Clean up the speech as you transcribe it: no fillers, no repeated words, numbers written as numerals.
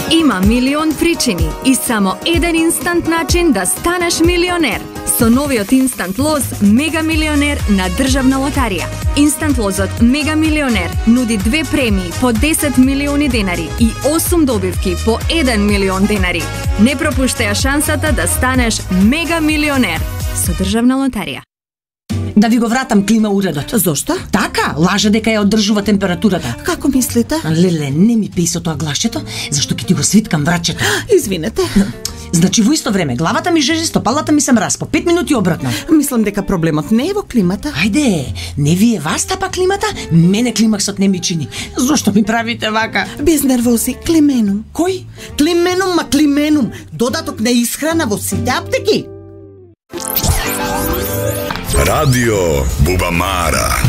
Има милион причини и само еден инстант начин да станеш милионер. Со новиот Инстант лоз Мега Милионер на Државна лотарија. Инстант лозот Мега Милионер нуди 2 премии по 10 милиони денари и 8 добивки по 1 милион денари. Не пропуштај шансата да станеш Мега Милионер со Државна лотарија. Да ви го вратам клима уредот. Зошто? Така, лаже дека ја одржува температурата. Како мислите? Леле, не ми пеј со тоа глашчето, зашто ќе ти го свиткам врачето. Извинете. Значи во исто време главата ми жежи, стопалата ми се мраз, по 5 минути обратно. Мислам дека проблемот не е во климата. Ајде, не вие вас тапа климата, мене климаксот не ми чини. Зошто ми правите вака? Без нервози, клименум. Кој? Клименум, клименум. Додаток на исхрана во сите аптеки. Радио Бубамара.